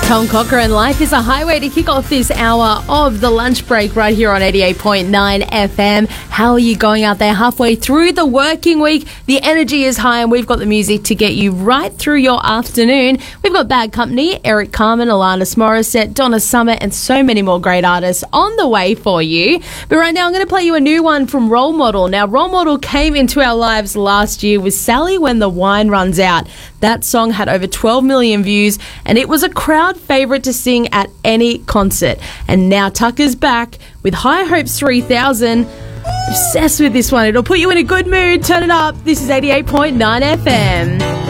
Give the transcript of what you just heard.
Tom Cochrane, Life is a Highway, to kick off this hour of the lunch break right here on 88.9 FM. How are you going out there halfway through the working week? The energy is high and we've got the music to get you right through your afternoon. We've got Bad Company, Eric Carmen, Alanis Morissette, Donna Summer and so many more great artists on the way for you. But right now I'm going to play you a new one from Role Model. Now, Role Model came into our lives last year with Sally When the Wine Runs Out. That song had over 12 million views and it was a crowd favourite to sing at any concert. And now Tucker's back with High Hopes 3000. Obsessed with this one. It'll put you in a good mood. Turn it up. This is 88.9 FM.